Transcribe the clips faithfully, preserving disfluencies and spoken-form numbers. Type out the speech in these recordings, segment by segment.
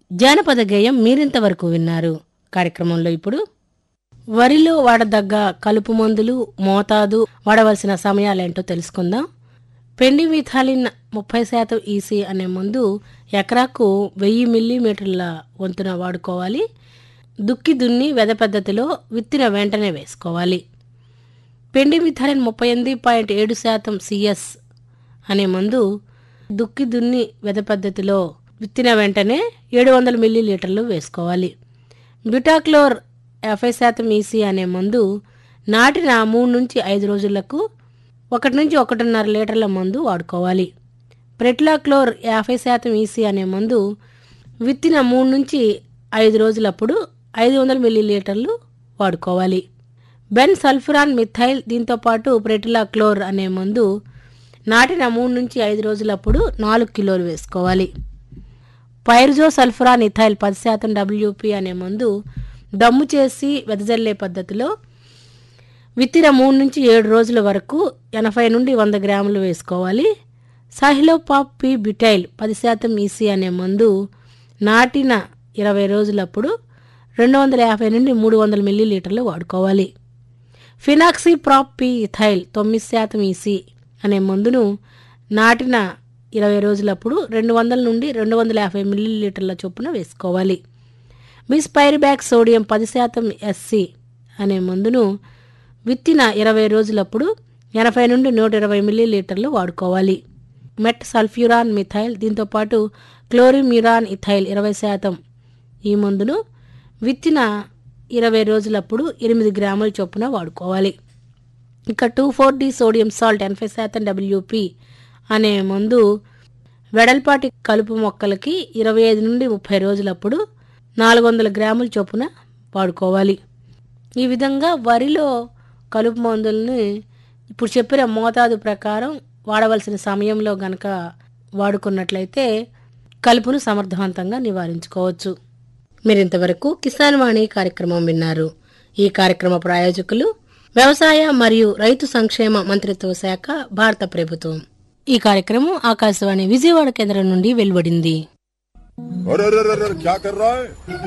జానపద గేయం మీరింతవరకు విన్నారు. కార్యక్రమంలో ఇప్పుడు వరిలో వాడదగ్గ కలుపు మందులు, మోతాదు, వాడవలసిన సమయాలేంటో తెలుసుకుందాం. పెండిమిథాలిన్ ముప్పై శాతం ఈసీ అనే మందు ఎకరాకు వెయ్యి మిల్లీమీటర్ల వంతున వాడుకోవాలి. దుక్కి దున్ని వెద పద్ధతిలో విత్తిన వెంటనే వేసుకోవాలి. పెండిమిథాలిన్ ముప్పై ఎనిమిది పాయింట్ ఏడు శాతం సిఎస్ అనే మందు దుక్కి దున్ని వెద పద్ధతిలో విత్తిన వెంటనే ఏడు వందల మిల్లీలీటర్లు వేసుకోవాలి. బ్యూటాక్లోర్ యాభై శాతం ఈసీ అనే మందు నాటిన మూడు నుంచి ఐదు రోజులకు ఒకటి నుంచి ఒకటిన్నర లీటర్ల మందు వాడుకోవాలి. ప్రెట్లాక్లోర్ యాభై శాతం ఈసీ అనే మందు విత్తిన మూడు నుంచి ఐదు రోజులప్పుడు ఐదు వందల మిల్లీలీటర్లు వాడుకోవాలి. బెన్ సల్ఫురాన్ మిథైల్ దీంతోపాటు ప్రెట్లాక్లోర్ అనే మందు నాటిన మూడు నుంచి ఐదు రోజులప్పుడు నాలుగు కిలోలు వేసుకోవాలి. పైర్జో సల్ఫురాన్ ఇథైల్ పది శాతం డబ్ల్యూపీ అనే మందు దమ్ము చేసి వెదజల్లే పద్ధతిలో విత్తిన మూడు నుంచి ఏడు రోజుల వరకు ఎనభై నుండి వంద గ్రాములు వేసుకోవాలి. సాహిలోపాప్ పి బ్యూటైల్ పది శాతం ఈసీ అనే మందు నాటిన ఇరవై రోజులప్పుడు రెండు వందల యాభై నుండి మూడు వందల మిల్లీలీటర్లు వాడుకోవాలి. ఫినాక్సీ ప్రాప్ పి ఇథైల్ తొమ్మిది శాతం ఈసీ అనే మందును నాటిన ఇరవై రోజులప్పుడు రెండు వందల నుండి రెండు వందల యాభై మిల్లీలీటర్ల చొప్పున వేసుకోవాలి. బిస్పైరిబ్యాక్ సోడియం పది శాతం ఎస్సీ అనే మందును విత్తిన ఇరవై రోజులప్పుడు ఎనభై నుండి నూట ఇరవై మిల్లీలీటర్లు వాడుకోవాలి. మెట్ సల్ఫ్యూరాన్ మిథైల్ దీంతోపాటు క్లోరిమ్యూరాన్ ఇథైల్ ఇరవై శాతం ఈ మందును విత్తిన ఇరవై రోజులప్పుడు ఎనిమిది గ్రాముల చొప్పున వాడుకోవాలి. ఇక two four D sodium salt ఎనభై శాతం డబ్ల్యూపీ అనే మందు వెడల్పాటి కలుపు మొక్కలకి ఇరవై ఐదు నుండి ముప్పై రోజులప్పుడు నాలుగు వందల గ్రాముల చొప్పున వాడుకోవాలి. ఈ విధంగా వరిలో కలుపు మందుల్ని ఇప్పుడు చెప్పిన మోతాదు ప్రకారం వాడవలసిన సమయంలో గనక వాడుకున్నట్లయితే కలుపును సమర్థవంతంగా నివారించుకోవచ్చు. మీరింతవరకు కిసాన్ వాణి కార్యక్రమం విన్నారు. ఈ కార్యక్రమ ప్రాయోజకులు వ్యవసాయ మరియు రైతు సంక్షేమ మంత్రిత్వ శాఖ, భారత ప్రభుత్వం. ఈ కార్యక్రమం ఆకాశవాణి విజయవాడ కేంద్రం నుండి వెలువడింది. अरे अरे अरे अरे क्या कर रहा है?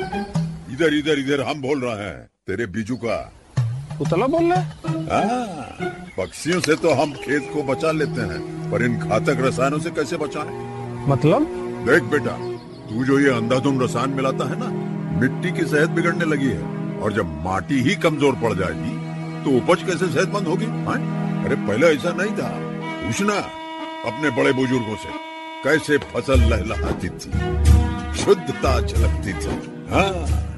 इधर इधर इधर हम बोल रहे हैं तेरे बीजू का। उतला बोल रहा है? पक्षियों से तो हम खेत को बचा लेते हैं, पर इन घातक रसायनों से कैसे बचाएं? मतलब? देख बेटा, तू जो ये अंधाधुंध रसायन मिलाता है ना, मिट्टी की सेहत बिगड़ने लगी है। और जब माटी ही कमजोर पड़ जाएगी तो उपज कैसे सेहतमंद होगी? अरे पहले ऐसा नहीं था। पूछना अपने बड़े बुजुर्गों से, कैसे फसल लहलहाती थी, शुद्धता झलकती थी। हाँ,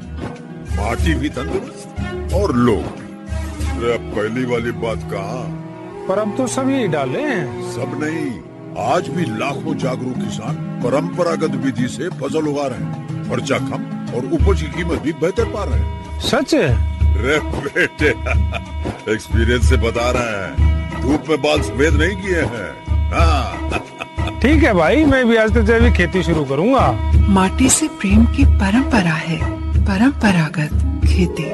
माटी भी तंदुरुस्त और लोग भी। अब पहली वाली बात कहाँ? पर अब तो सभी डाले हैं। सब नहीं, आज भी लाखों जागरूक किसान परंपरागत विधि से फसल उगा रहे हैं। खर्चा कम और उपज की कीमत भी बेहतर पा रहे हैं। सच है? रे बेटे, एक्सपीरियंस से बता रहे हैं। धूप में बाल सफेद नहीं किए हैं। हाँ। ठीक है भाई, मैं भी आज से जैविक खेती शुरू करूंगा। माटी से प्रेम की परंपरा है, परंपरागत खेती।